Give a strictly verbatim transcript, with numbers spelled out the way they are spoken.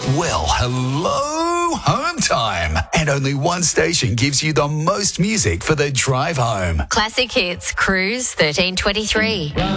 Well, hello, home time. And only one station gives you the most music for the drive home. Classic Hits, Cruise thirteen twenty-three.